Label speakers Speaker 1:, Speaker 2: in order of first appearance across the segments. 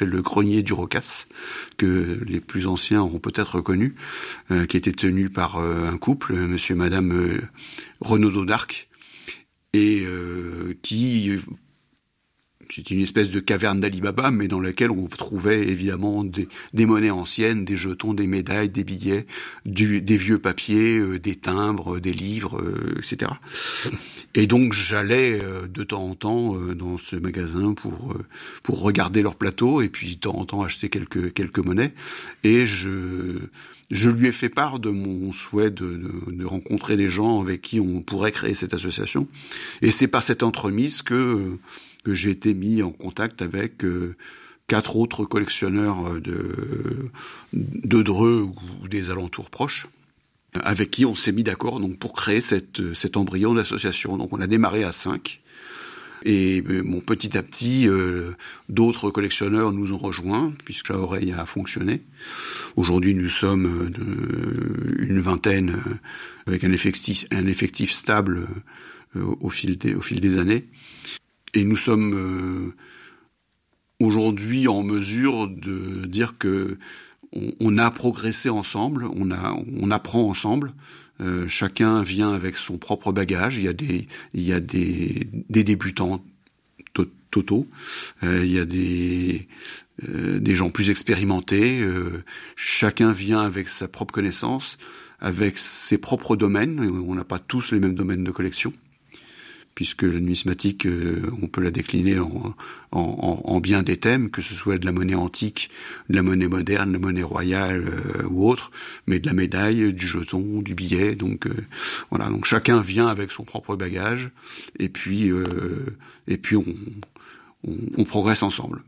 Speaker 1: s'appelait le grenier du Rocas, que les plus anciens auront peut-être reconnu, qui était tenu par un couple, monsieur et madame Renaudot d'Arc, et qui... C'est une espèce de caverne d'Ali Baba, mais dans laquelle on trouvait évidemment des monnaies anciennes, des jetons, des médailles, des billets, des vieux papiers, des timbres, des livres, etc. Et donc j'allais de temps en temps dans ce magasin pour regarder leur plateau et puis de temps en temps acheter quelques monnaies. Et je lui ai fait part de mon souhait de rencontrer des gens avec qui on pourrait créer cette association. Et c'est par cette entremise que j'ai été mis en contact avec 4 autres collectionneurs de Dreux ou des alentours proches, avec qui on s'est mis d'accord donc pour créer cet embryon d'association. Donc on a démarré à 5. Et petit à petit, d'autres collectionneurs nous ont rejoints, puisque la oreille a fonctionné. Aujourd'hui, nous sommes une vingtaine, avec un effectif stable au fil des années. Et nous sommes aujourd'hui en mesure de dire que on a progressé ensemble, on apprend ensemble. Chacun vient avec son propre bagage. Il y a des débutants totaux. Il y a des gens plus expérimentés. Chacun vient avec sa propre connaissance, avec ses propres domaines. On n'a pas tous les mêmes domaines de collection, puisque la numismatique, on peut la décliner en bien des thèmes, que ce soit de la monnaie antique, de la monnaie moderne, de la monnaie royale ou autre, mais de la médaille, du jeton, du billet. Donc voilà, donc chacun vient avec son propre bagage, et puis on progresse ensemble.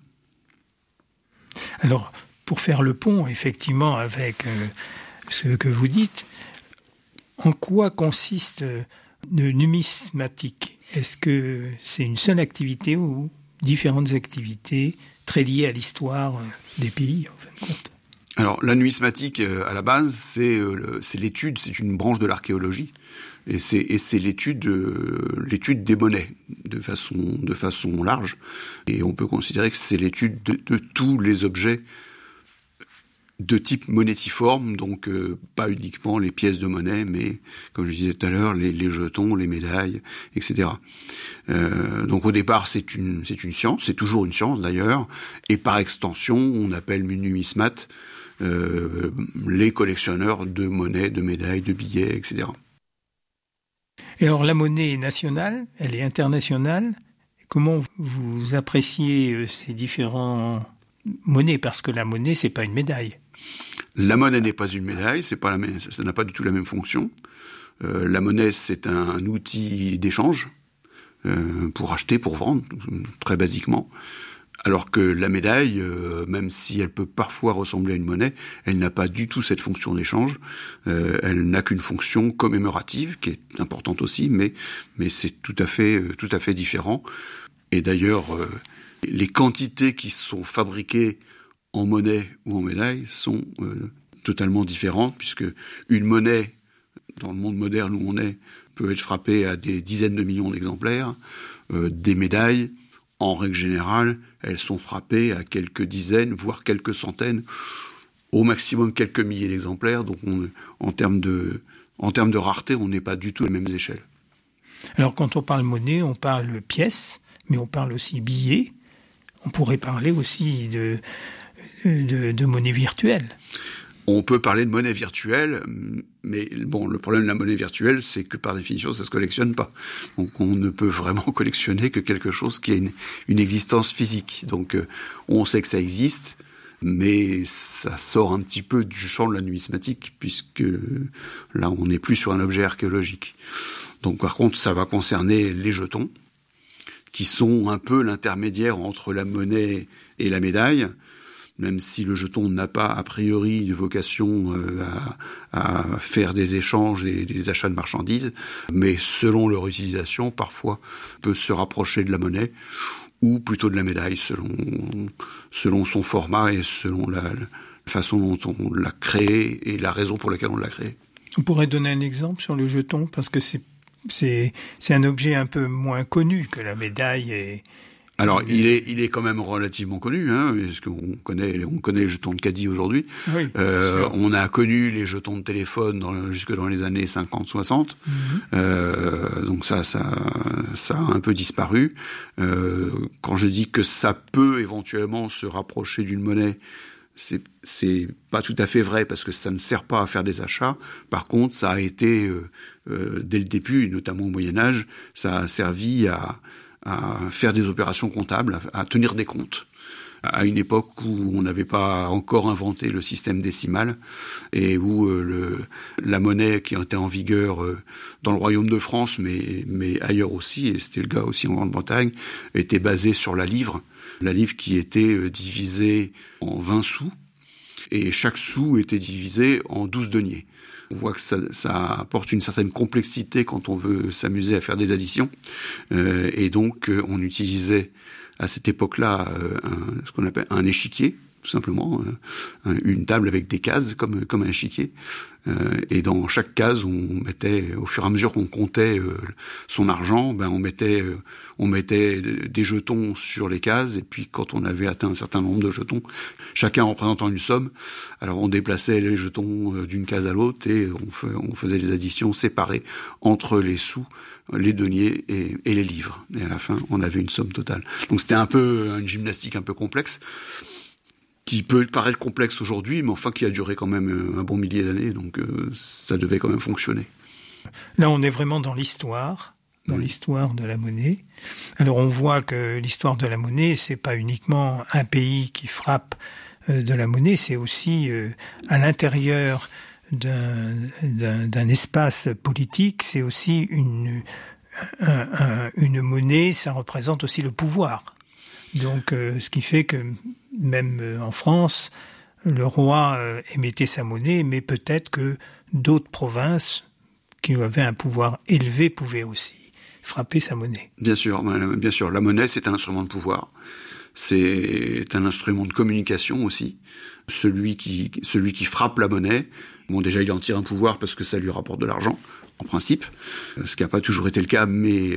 Speaker 2: Alors, pour faire le pont, effectivement, avec ce que vous dites, en quoi consiste de numismatique? Est-ce que c'est une seule activité ou différentes activités très liées à l'histoire des pays, en fin de compte?
Speaker 1: Alors, la numismatique, à la base, c'est l'étude, c'est une branche de l'archéologie, et c'est l'étude des monnaies de façon large, et on peut considérer que c'est l'étude de tous les objets de type monétiforme, donc pas uniquement les pièces de monnaie, mais comme je disais tout à l'heure, les jetons, les médailles, etc. Donc au départ, c'est une science, c'est toujours une science d'ailleurs, et par extension, on appelle numismates les collectionneurs de monnaies, de médailles, de billets, etc.
Speaker 2: Et alors la monnaie est nationale, elle est internationale. Comment vous appréciez ces différentes monnaies? Parce que la monnaie, c'est pas une médaille.
Speaker 1: La monnaie n'est pas une médaille, ça n'a pas du tout la même fonction. La monnaie, c'est un outil d'échange pour acheter, pour vendre, très basiquement. Alors que la médaille, même si elle peut parfois ressembler à une monnaie, elle n'a pas du tout cette fonction d'échange. Elle n'a qu'une fonction commémorative, qui est importante aussi, mais c'est tout à fait différent. Et d'ailleurs, les quantités qui sont fabriquées en monnaie ou en médaille sont totalement différentes, puisque une monnaie, dans le monde moderne où on est, peut être frappée à des dizaines de millions d'exemplaires. Des médailles, en règle générale, elles sont frappées à quelques dizaines, voire quelques centaines, au maximum quelques milliers d'exemplaires. Donc en termes de rareté, on n'est pas du tout à les mêmes échelles.
Speaker 2: Alors quand on parle monnaie, on parle pièces, mais on parle aussi billets. On pourrait parler aussi de monnaie virtuelle.
Speaker 1: On peut parler de monnaie virtuelle, mais bon, le problème de la monnaie virtuelle, c'est que par définition, ça se collectionne pas. Donc on ne peut vraiment collectionner que quelque chose qui a une existence physique. Donc on sait que ça existe, mais ça sort un petit peu du champ de la numismatique, puisque là, on n'est plus sur un objet archéologique. Donc par contre, ça va concerner les jetons, qui sont un peu l'intermédiaire entre la monnaie et la médaille, même si le jeton n'a pas a priori de vocation à faire des échanges et des achats de marchandises, mais selon leur utilisation, parfois peut se rapprocher de la monnaie ou plutôt de la médaille, selon son format et selon la façon dont on l'a créé et la raison pour laquelle on l'a créé.
Speaker 2: On pourrait donner un exemple sur le jeton, parce que c'est un objet un peu moins connu que la médaille
Speaker 1: Alors, il est quand même relativement connu, parce qu'on connaît les jetons de caddie aujourd'hui.
Speaker 2: Oui,
Speaker 1: on a connu les jetons de téléphone jusque dans les années 50-60. Donc ça a un peu disparu. Quand je dis que ça peut éventuellement se rapprocher d'une monnaie, c'est pas tout à fait vrai parce que ça ne sert pas à faire des achats. Par contre, ça a été dès le début, notamment au Moyen-Âge, ça a servi à faire des opérations comptables, à tenir des comptes. À une époque où on n'avait pas encore inventé le système décimal et où la monnaie qui était en vigueur dans le Royaume de France, mais ailleurs aussi, et c'était le cas aussi en Grande-Bretagne, était basée sur la livre qui était divisée en 20 sous, et chaque sou était divisé en 12 deniers. On voit que ça apporte une certaine complexité quand on veut s'amuser à faire des additions. Et donc, on utilisait à cette époque-là ce qu'on appelle un échiquier, tout simplement, une table avec des cases comme un échiquier. Et dans chaque case, on mettait, au fur et à mesure qu'on comptait son argent, on mettait des jetons sur les cases. Et puis, quand on avait atteint un certain nombre de jetons, chacun représentant une somme, alors on déplaçait les jetons d'une case à l'autre et on faisait des additions séparées entre les sous, les deniers et les livres. Et à la fin, on avait une somme totale. Donc c'était un peu une gymnastique un peu complexe, qui peut paraître complexe aujourd'hui, mais enfin qui a duré quand même un bon millier d'années, donc ça devait quand même fonctionner.
Speaker 2: Là, on est vraiment dans l'histoire, l'histoire de la monnaie. Alors, on voit que l'histoire de la monnaie, c'est pas uniquement un pays qui frappe de la monnaie, c'est aussi à l'intérieur d'un espace politique, c'est aussi une monnaie, ça représente aussi le pouvoir. Donc, ce qui fait que même en France, le roi émettait sa monnaie, mais peut-être que d'autres provinces qui avaient un pouvoir élevé pouvaient aussi frapper sa monnaie.
Speaker 1: Bien sûr. La monnaie, c'est un instrument de pouvoir. C'est un instrument de communication aussi. Celui qui frappe la monnaie, déjà, il en tire un pouvoir parce que ça lui rapporte de l'argent, en principe, ce qui n'a pas toujours été le cas, mais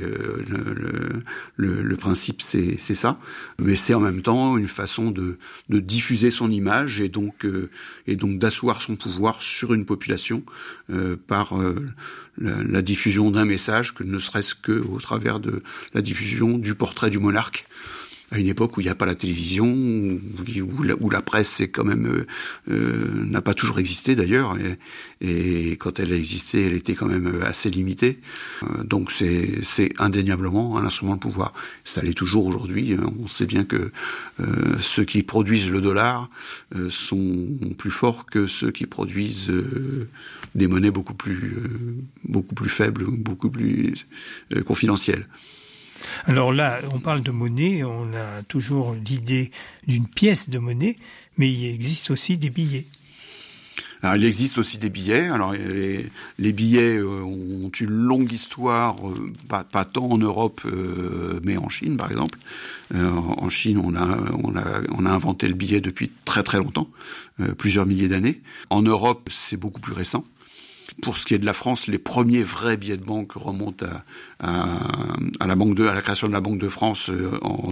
Speaker 1: le principe c'est ça. Mais c'est en même temps une façon de diffuser son image et donc d'asseoir son pouvoir sur une population par la diffusion d'un message, que ne serait-ce que au travers de la diffusion du portrait du monarque. À une époque où il n'y a pas la télévision, où la presse c'est quand même n'a pas toujours existé d'ailleurs, et quand elle a existé, elle était quand même assez limitée. Donc c'est indéniablement un instrument de pouvoir. Ça l'est toujours aujourd'hui. On sait bien que ceux qui produisent le dollar sont plus forts que ceux qui produisent des monnaies beaucoup plus faibles, beaucoup plus confidentielles.
Speaker 2: Alors là, on parle de monnaie, on a toujours l'idée d'une pièce de monnaie, mais il existe aussi des billets.
Speaker 1: Alors, il existe aussi des billets. Alors, les billets ont une longue histoire, pas tant en Europe, mais en Chine, par exemple. En Chine, on a inventé le billet depuis très très longtemps, plusieurs milliers d'années. En Europe, c'est beaucoup plus récent. Pour ce qui est de la France, les premiers vrais billets de banque remontent à la création de la Banque de France en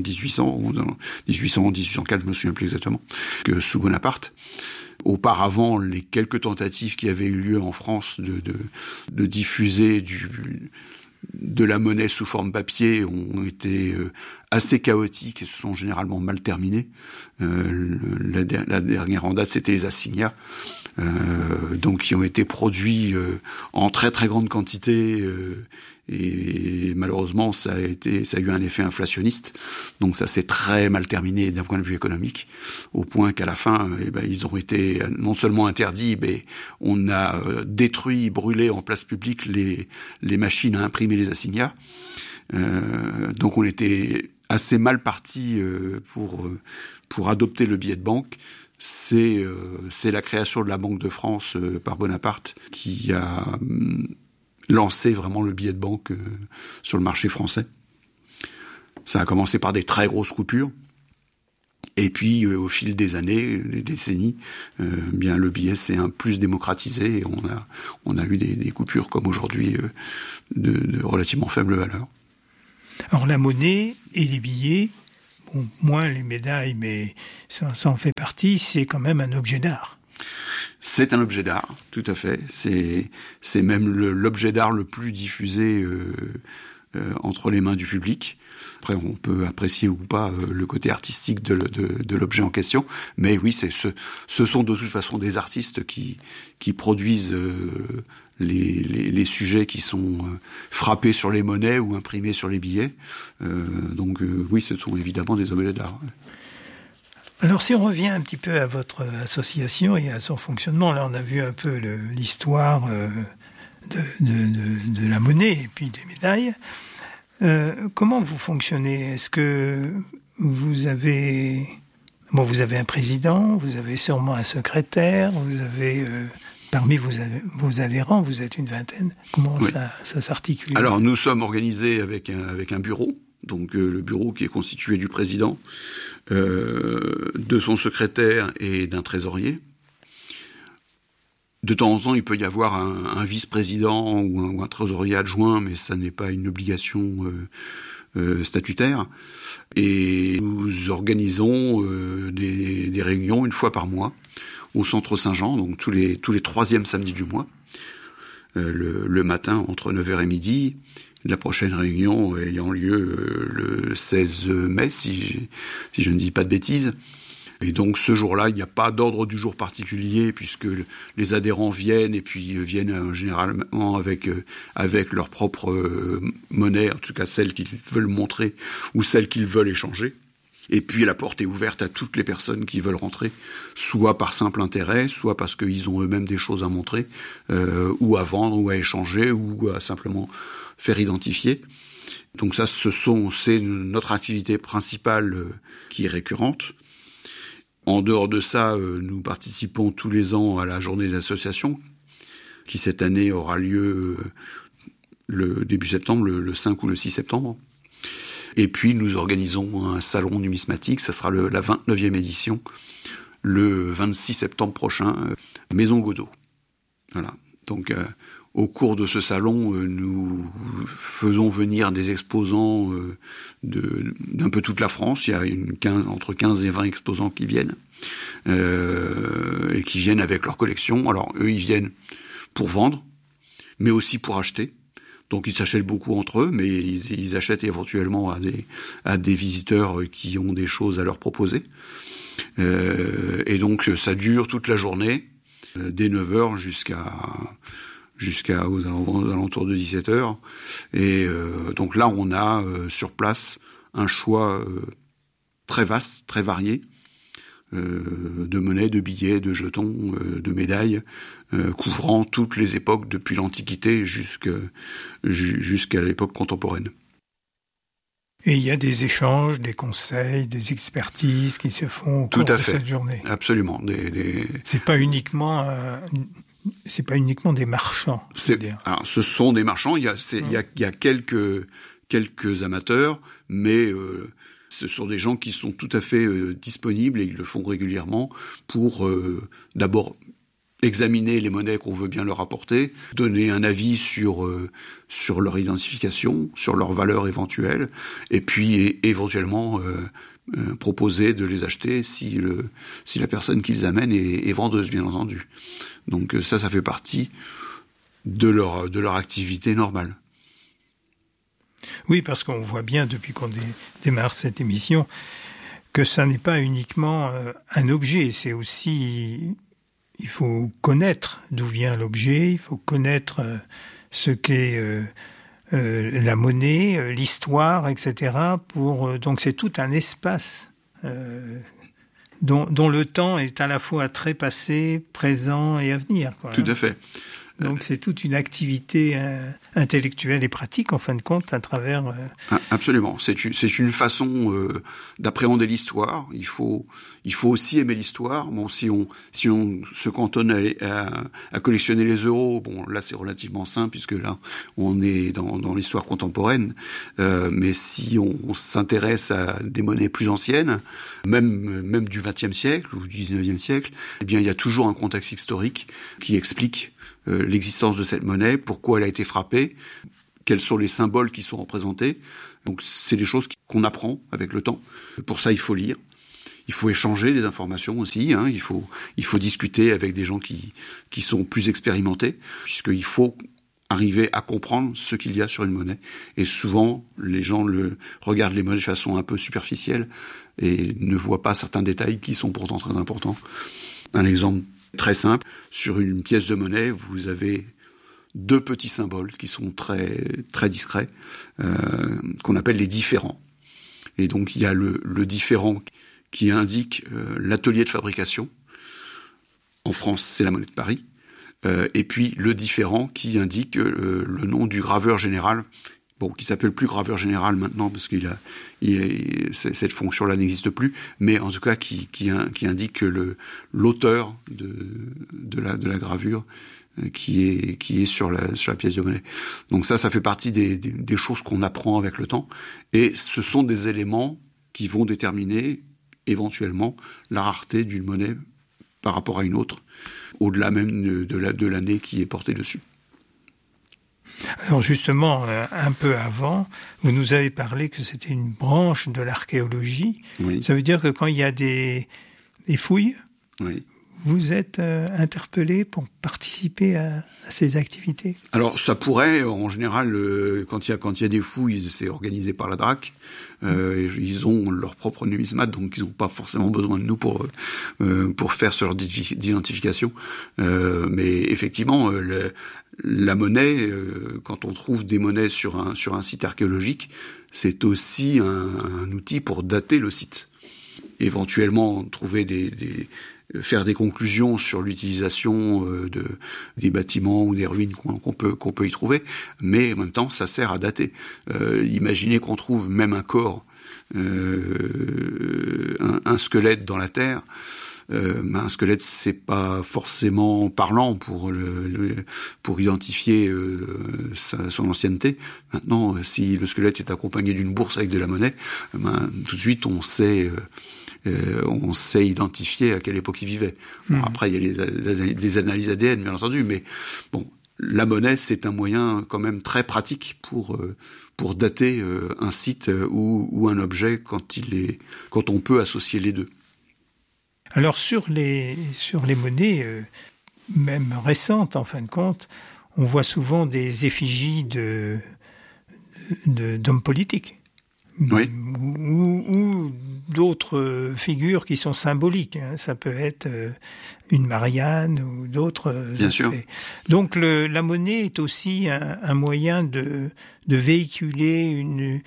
Speaker 1: 1804, je me souviens plus exactement, que sous Bonaparte. Auparavant, les quelques tentatives qui avaient eu lieu en France de diffuser de la monnaie sous forme papier ont été assez chaotiques et se sont généralement mal terminées. La dernière en date, c'était les assignats. Donc qui ont été produits en très très grande quantité et malheureusement ça a eu un effet inflationniste, donc ça s'est très mal terminé d'un point de vue économique, au point qu'à la fin ils ont été non seulement interdits, mais on a détruit, brûlé en place publique les machines à imprimer les assignats. Donc on était assez mal parti pour adopter le billet de banque. C'est la création de la Banque de France par Bonaparte qui a lancé vraiment le billet de banque sur le marché français. Ça a commencé par des très grosses coupures. Et puis, au fil des années, des décennies, le billet s'est un plus démocratisé et on a eu des coupures comme aujourd'hui de relativement faible valeur.
Speaker 2: Alors la monnaie et les billets, bon, moins les médailles, mais ça en fait partie, c'est quand même un objet d'art.
Speaker 1: C'est un objet d'art, tout à fait. C'est même l'objet d'art le plus diffusé entre les mains du public. Après, on peut apprécier ou pas le côté artistique de l'objet en question, mais oui, ce sont de toute façon des artistes qui produisent les sujets qui sont frappés sur les monnaies ou imprimés sur les billets. Donc oui, ce sont évidemment des objets d'art.
Speaker 2: Alors si on revient un petit peu à votre association et à son fonctionnement, là on a vu un peu l'histoire de la monnaie et puis des médailles. Comment vous fonctionnez? Est-ce que vous avez un président, vous avez sûrement un secrétaire, vous avez parmi vos adhérents, vous êtes une vingtaine. Comment oui. ça s'articule?
Speaker 1: Alors nous sommes organisés avec un bureau, donc le bureau qui est constitué du président, de son secrétaire et d'un trésorier. De temps en temps, il peut y avoir un vice-président ou un trésorier adjoint, mais ça n'est pas une obligation statutaire. Et nous organisons des réunions une fois par mois au Centre Saint-Jean, donc tous les troisièmes samedis du mois, le matin entre 9h et midi. La prochaine réunion ayant lieu le 16 mai, si je ne dis pas de bêtises. Et donc ce jour-là, il n'y a pas d'ordre du jour particulier puisque les adhérents viennent et puis viennent généralement avec leur propre monnaie, en tout cas celle qu'ils veulent montrer ou celle qu'ils veulent échanger. Et puis la porte est ouverte à toutes les personnes qui veulent rentrer, soit par simple intérêt, soit parce qu'ils ont eux-mêmes des choses à montrer, ou à vendre, ou à échanger, ou à simplement faire identifier. Donc ça, c'est notre activité principale qui est récurrente. En dehors de ça, nous participons tous les ans à la journée des associations, qui cette année aura lieu le début septembre, le 5 ou le 6 septembre. Et puis nous organisons un salon numismatique, ça sera la 29e édition, le 26 septembre prochain, Maison Godot. Voilà. Donc au cours de ce salon, nous faisons venir des exposants d'un peu toute la France. Il y a entre 15 et 20 exposants qui viennent, et qui viennent avec leur collection. Alors eux, ils viennent pour vendre, mais aussi pour acheter. Donc ils s'achètent beaucoup entre eux, mais ils achètent éventuellement à des visiteurs qui ont des choses à leur proposer. Et donc ça dure toute la journée, dès 9h jusqu'à aux alentours de 17h. Et donc là, on a sur place un choix très vaste, très varié, de monnaies, de billets, de jetons, de médailles, couvrant toutes les époques depuis l'Antiquité jusqu'à l'époque contemporaine.
Speaker 2: Et il y a des échanges, des conseils, des expertises qui se font au cours de cette journée.
Speaker 1: Absolument.
Speaker 2: C'est pas uniquement des marchands.
Speaker 1: Alors, ce sont des marchands. Il y a quelques amateurs, mais ce sont des gens qui sont tout à fait disponibles et ils le font régulièrement pour d'abord examiner les monnaies qu'on veut bien leur apporter, donner un avis sur leur identification, sur leur valeur éventuelle, et puis éventuellement proposer de les acheter si la personne qu'ils amènent est vendeuse, bien entendu. Donc ça fait partie de leur activité normale.
Speaker 2: Oui, parce qu'on voit bien depuis qu'on démarre cette émission que ça n'est pas uniquement un objet, c'est aussi... Il faut connaître d'où vient l'objet, il faut connaître ce qu'est la monnaie, l'histoire, etc. Donc c'est tout un espace dont le temps est à la fois trépassé, présent et à venir. Quoi.
Speaker 1: Tout à fait.
Speaker 2: Donc c'est toute une activité intellectuelle et pratique, en fin de compte, à travers...
Speaker 1: Absolument. C'est une façon d'appréhender l'histoire. Il faut aussi aimer l'histoire. Bon, si on se cantonne à collectionner les euros, bon, là c'est relativement simple puisque là on est dans l'histoire contemporaine. Mais si on s'intéresse à des monnaies plus anciennes, même du XXe siècle ou du XIXe siècle, eh bien il y a toujours un contexte historique qui explique l'existence de cette monnaie, pourquoi elle a été frappée, quels sont les symboles qui sont représentés. Donc c'est des choses qu'on apprend avec le temps. Pour ça, il faut lire. Il faut échanger des informations aussi. Il faut discuter avec des gens qui sont plus expérimentés, puisqu'il faut arriver à comprendre ce qu'il y a sur une monnaie. Et souvent, les gens regardent les monnaies de façon un peu superficielle et ne voient pas certains détails qui sont pourtant très importants. Un exemple très simple, sur une pièce de monnaie, vous avez 2 petits symboles qui sont très, très discrets, qu'on appelle les différents. Et donc, il y a le différent qui indique l'atelier de fabrication. En France, c'est la monnaie de Paris. Et puis le différent qui indique le nom du graveur général, qui s'appelle plus graveur général maintenant parce cette fonction-là n'existe plus, mais en tout cas qui indique l'auteur de la gravure qui est sur la pièce de monnaie. Donc ça fait partie des choses qu'on apprend avec le temps, et ce sont des éléments qui vont déterminer éventuellement la rareté d'une monnaie par rapport à une autre, au-delà même de l'année qui est portée dessus.
Speaker 2: Alors justement, un peu avant, vous nous avez parlé que c'était une branche de l'archéologie.
Speaker 1: Oui.
Speaker 2: Ça veut dire que quand il y a des fouilles,
Speaker 1: oui,
Speaker 2: vous êtes interpellé pour participer à ces activités?
Speaker 1: Alors ça pourrait, en général, quand il y a des fouilles, c'est organisé par la DRAC. Ils ont leur propre numismate, donc ils n'ont pas forcément besoin de nous pour faire ce genre d'identification. Mais effectivement, la monnaie, quand on trouve des monnaies sur un site archéologique, c'est aussi un outil pour dater le site. Éventuellement, trouver faire des conclusions sur l'utilisation des bâtiments ou des ruines qu'on peut y trouver, mais en même temps ça sert à dater. Imaginez qu'on trouve même un corps, un squelette dans la terre. Un squelette, c'est pas forcément parlant pour identifier son ancienneté. Maintenant, si le squelette est accompagné d'une bourse avec de la monnaie, tout de suite on sait identifier à quelle époque il vivait. Bon, après, il y a des analyses ADN, bien entendu, mais bon, la monnaie, c'est un moyen quand même très pratique pour dater un site ou un objet quand on peut associer les deux.
Speaker 2: Alors sur les monnaies, même récentes en fin de compte, on voit souvent des effigies d'hommes politiques.
Speaker 1: Oui.
Speaker 2: Ou d'autres figures qui sont symboliques. Ça peut être une Marianne ou d'autres.
Speaker 1: Bien sûr.
Speaker 2: Donc la monnaie est aussi un moyen de véhiculer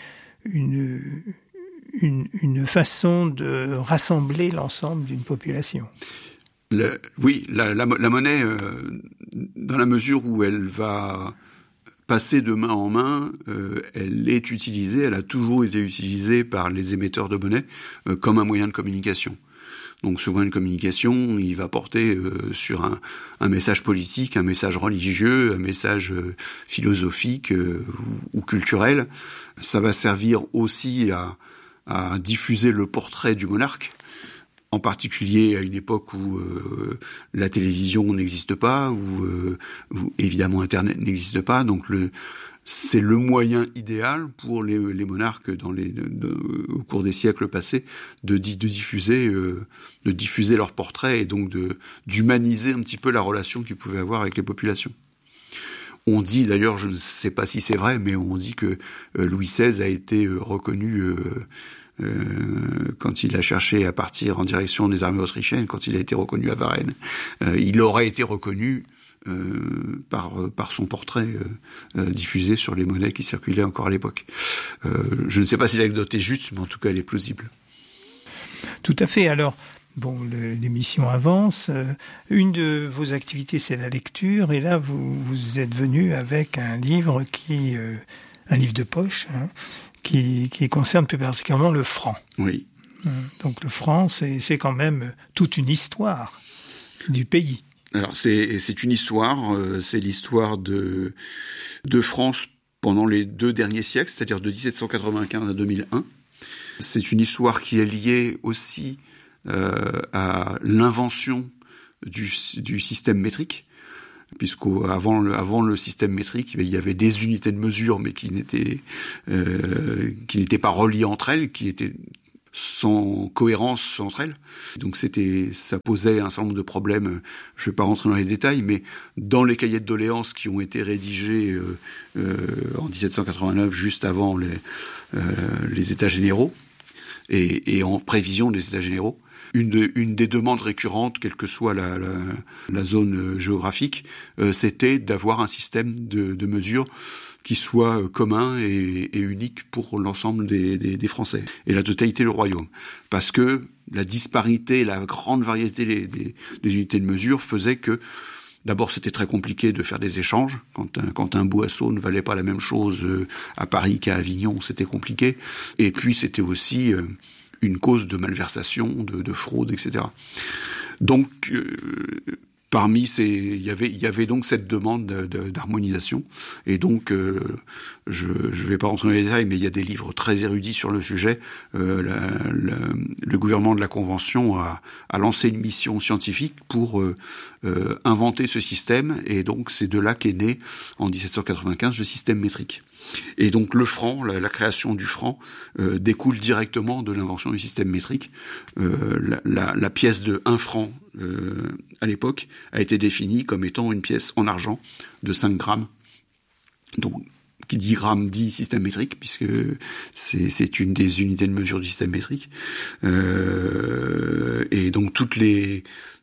Speaker 2: une façon de rassembler l'ensemble d'une population.
Speaker 1: Oui, la monnaie, dans la mesure où elle va passer de main en main, elle a toujours été utilisée par les émetteurs de monnaie comme un moyen de communication. Donc ce moyen de communication, il va porter sur un message politique, un message religieux, un message philosophique ou culturel. Ça va servir aussi à diffuser le portrait du monarque, en particulier à une époque où la télévision n'existe pas, où évidemment Internet n'existe pas. Donc c'est le moyen idéal pour les monarques au cours des siècles passés de diffuser leur portrait et donc d'humaniser un petit peu la relation qu'ils pouvaient avoir avec les populations. On dit d'ailleurs, je ne sais pas si c'est vrai, mais on dit que Louis XVI a été reconnu quand il a cherché à partir en direction des armées autrichiennes, quand il a été reconnu à Varennes. Il aurait été reconnu par son portrait diffusé sur les monnaies qui circulaient encore à l'époque. Je ne sais pas si l'anecdote est juste, mais en tout cas elle est plausible.
Speaker 2: Tout à fait. Alors, l'émission avance. Une de vos activités, c'est la lecture, et là, vous êtes venu avec un livre un livre de poche, qui concerne plus particulièrement le franc.
Speaker 1: Oui.
Speaker 2: Donc le franc, c'est quand même toute une histoire du pays.
Speaker 1: Alors c'est une histoire, c'est l'histoire de France pendant les 2 derniers siècles, c'est-à-dire de 1795 à 2001. C'est une histoire qui est liée aussi à l'invention du système métrique. puisqu'avant le système métrique, il y avait des unités de mesure, mais qui n'étaient pas reliées entre elles, qui étaient sans cohérence entre elles. Donc ça posait un certain nombre de problèmes. Je ne vais pas rentrer dans les détails, mais dans les cahiers de doléances qui ont été rédigés en 1789, juste avant les États généraux, et en prévision des États généraux, une des demandes récurrentes, quelle que soit la zone géographique, c'était d'avoir un système de mesure qui soit commun et unique pour l'ensemble des Français et la totalité du royaume. Parce que la disparité, la grande variété des unités de mesure faisait que, d'abord, c'était très compliqué de faire des échanges. Quand un boisseau ne valait pas la même chose à Paris qu'à Avignon, c'était compliqué. Et puis, c'était aussi une cause de malversation, de fraude, etc. Donc, il y avait donc cette demande d'harmonisation, et donc je vais pas rentrer dans les détails, mais il y a des livres très érudits sur le sujet. Le gouvernement de la Convention a lancé une mission scientifique pour inventer ce système, et donc c'est de là qu'est né en 1795 le système métrique. Et donc le franc, la création du franc découle directement de l'invention du système métrique. La pièce de 1 franc à l'époque a été définie comme étant une pièce en argent de 5 grammes. Donc, qui dit gramme dit système métrique, puisque c'est une des unités de mesure du système métrique. Et donc toutes les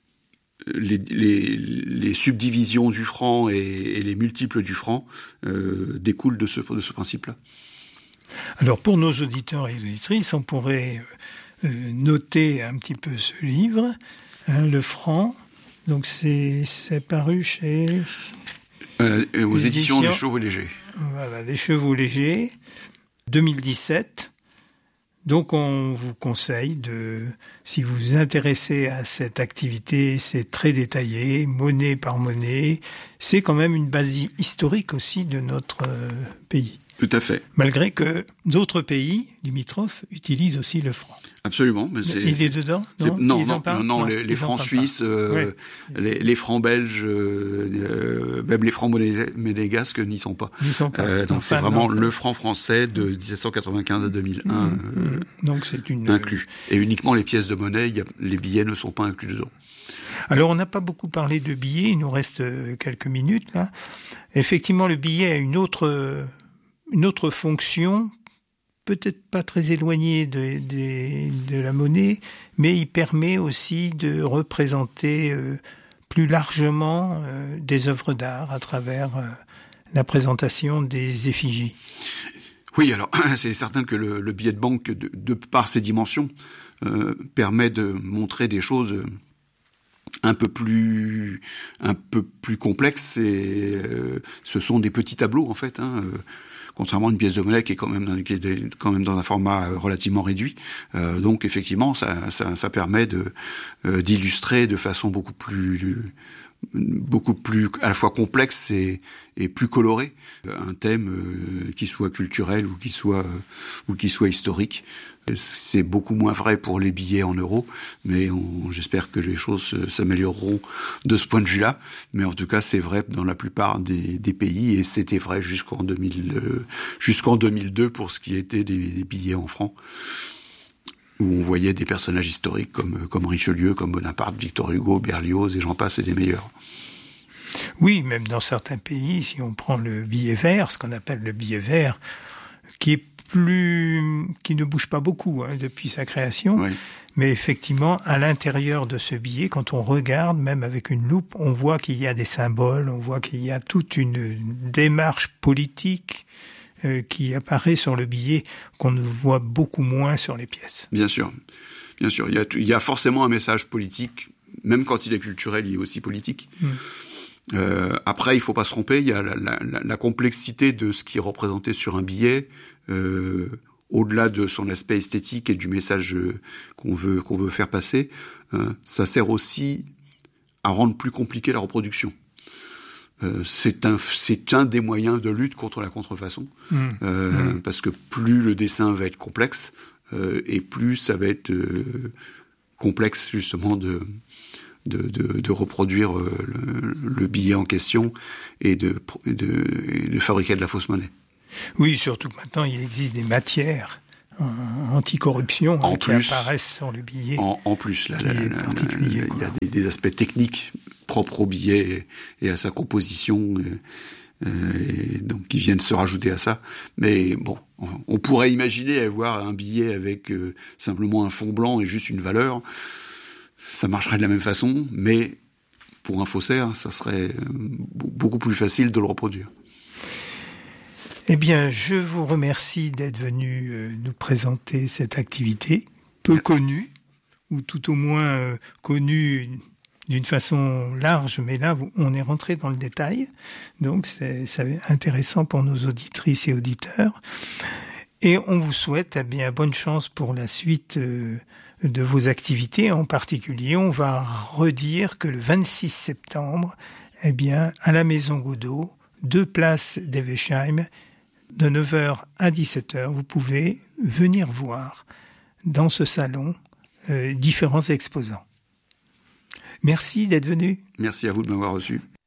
Speaker 1: subdivisions du franc et les multiples du franc découlent de ce principe-là.
Speaker 2: Alors pour nos auditeurs et auditrices, on pourrait noter un petit peu ce livre, Le franc. Donc c'est paru chez...
Speaker 1: aux éditions Les Chevaux Légers.
Speaker 2: Voilà, Les Chevaux Légers, 2017. Donc on vous conseille si vous vous intéressez à cette activité, c'est très détaillé, monnaie par monnaie. C'est quand même une base historique aussi de notre pays.
Speaker 1: Tout à fait.
Speaker 2: Malgré que d'autres pays limitrophes utilisent aussi le franc.
Speaker 1: Absolument. Mais
Speaker 2: il est dedans?
Speaker 1: Non, les francs suisses, les francs belges, même les francs monégasques n'y sont pas. Donc c'est vraiment le franc français de 1795 à 2001
Speaker 2: donc c'est
Speaker 1: inclus. Et uniquement les pièces de monnaie, les billets ne sont pas inclus dedans.
Speaker 2: Alors on n'a pas beaucoup parlé de billets, il nous reste quelques minutes là. Effectivement, le billet a une autre fonction, peut-être pas très éloignée de la monnaie, mais il permet aussi de représenter plus largement des œuvres d'art à travers la présentation des effigies.
Speaker 1: Oui, alors c'est certain que le billet de banque, de par ses dimensions, permet de montrer des choses un peu plus complexes, et ce sont des petits tableaux en fait. Contrairement à une pièce de monnaie qui est quand même dans un format relativement réduit. Donc effectivement, ça permet d'illustrer de façon beaucoup plus à la fois complexe et plus colorée un thème qui soit culturel ou qui soit historique. C'est beaucoup moins vrai pour les billets en euros, mais j'espère que les choses s'amélioreront de ce point de vue-là. Mais en tout cas, c'est vrai dans la plupart des pays, et c'était vrai jusqu'en 2002 pour ce qui était des billets en francs, où on voyait des personnages historiques comme Richelieu, comme Bonaparte, Victor Hugo, Berlioz, et j'en passe, et des meilleurs.
Speaker 2: Oui, même dans certains pays, si on prend le billet vert, ce qu'on appelle le billet vert, qui ne bouge pas beaucoup depuis sa création, oui. Mais effectivement, à l'intérieur de ce billet, quand on regarde, même avec une loupe, on voit qu'il y a des symboles, on voit qu'il y a toute une démarche politique qui apparaît sur le billet, qu'on ne voit beaucoup moins sur les pièces.
Speaker 1: Bien sûr. Il y a forcément un message politique, même quand il est culturel, il est aussi politique. Après, il faut pas se tromper, il y a la complexité de ce qui est représenté sur un billet, au-delà de son aspect esthétique et du message qu'on veut faire passer, ça sert aussi à rendre plus compliquée la reproduction. C'est un des moyens de lutte contre la contrefaçon, parce que plus le dessin va être complexe, et plus ça va être complexe justement de de reproduire le billet en question et de fabriquer de la fausse monnaie.
Speaker 2: Oui, surtout que maintenant il existe des matières anticorruption qui apparaissent sur le billet.
Speaker 1: En plus, il y a des aspects techniques propres au billet et à sa composition, et donc qui viennent se rajouter à ça. Mais bon, on pourrait imaginer avoir un billet avec simplement un fond blanc et juste une valeur. Ça marcherait de la même façon, mais pour un faussaire, ça serait beaucoup plus facile de le reproduire.
Speaker 2: Eh bien, je vous remercie d'être venu nous présenter cette activité peu connue, ou tout au moins connue d'une façon large, mais là, on est rentré dans le détail, donc c'est intéressant pour nos auditrices et auditeurs. Et on vous souhaite bien bonne chance pour la suite de vos activités. En particulier, on va redire que le 26 septembre, eh bien, à la Maison Godot, 2 places d'Evesheim, de 9h à 17h, vous pouvez venir voir dans ce salon différents exposants. Merci d'être venu.
Speaker 1: Merci à vous de m'avoir reçu.